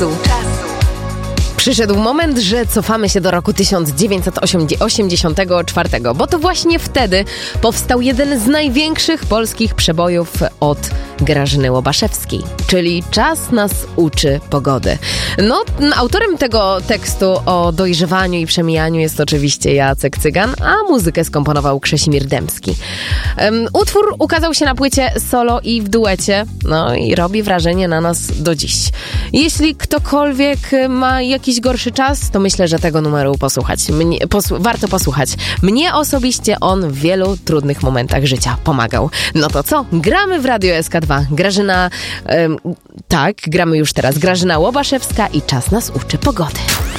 Przyszedł moment, że cofamy się do roku 1984, bo to właśnie wtedy powstał jeden z największych polskich przebojów od Grażyny Łobaszewskiej, czyli Czas nas uczy pogody. No, autorem tego tekstu o dojrzewaniu i przemijaniu jest oczywiście Jacek Cygan, a muzykę skomponował Krzesimir Dębski. Utwór ukazał się na płycie solo i w duecie, no i robi wrażenie na nas do dziś. Jeśli ktokolwiek ma jakiś gorszy czas, to myślę, że tego numeru warto posłuchać. Mnie osobiście on w wielu trudnych momentach życia pomagał. No to co? Gramy w Radio SK2. Gramy już teraz. Grażyna Łobaszewska i Czas nas uczy pogody.